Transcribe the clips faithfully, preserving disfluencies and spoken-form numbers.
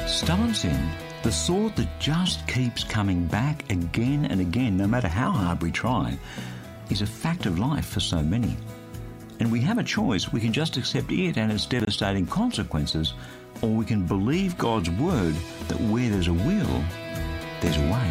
Stubborn sin, the sort that just keeps coming back again and again, no matter how hard we try, is a fact of life for so many. And we have a choice. We can just accept it and its devastating consequences, or we can believe God's word that where there's a will, there's a way.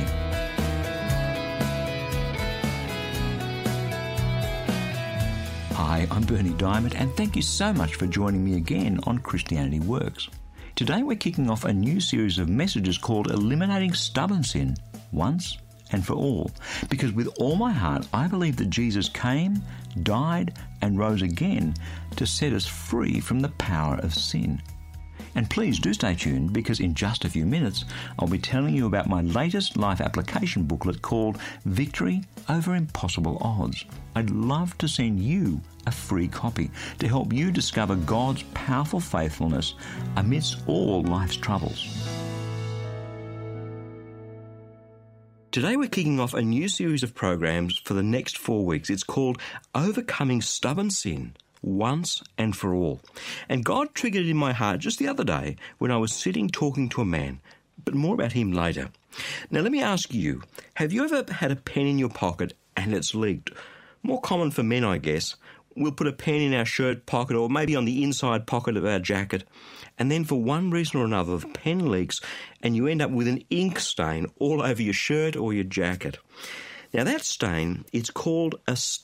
Hi, I'm Berni Dymet, and thank you so much for joining me again on Christianity Works. Today we're kicking off a new series of messages called Eliminating Stubborn Sin, Once and for All, because with all my heart I believe that Jesus came, died and rose again to set us free from the power of sin. And please do stay tuned, because in just a few minutes I'll be telling you about my latest life application booklet called Victory Over Impossible Odds. I'd love to send you a free copy to help you discover God's powerful faithfulness amidst all life's troubles. Today we're kicking off a new series of programs for the next four weeks. It's called Overcoming Stubborn Sin, Once and for All. And God triggered it in my heart just the other day when I was sitting talking to a man, but more about him later. Now let me ask you, have you ever had a pen in your pocket and it's leaked? More common for men, I guess. We'll put a pen in our shirt pocket or maybe on the inside pocket of our jacket, and then for one reason or another the pen leaks and you end up with an ink stain all over your shirt or your jacket. Now that stain, it's called a